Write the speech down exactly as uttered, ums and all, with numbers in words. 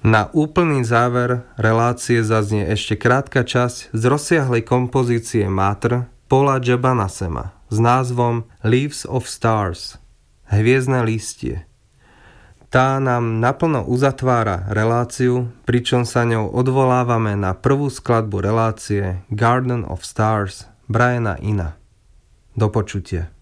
Na úplný záver relácie zaznie ešte krátka časť z rozsiahlej kompozície Mátr Paula Jabanassema s názvom Leaves of Stars, hviezdne lístie. Tá nám naplno uzatvára reláciu, pričom sa ňou odvolávame na prvú skladbu relácie Garden of Stars Briana Ina. Do počutia.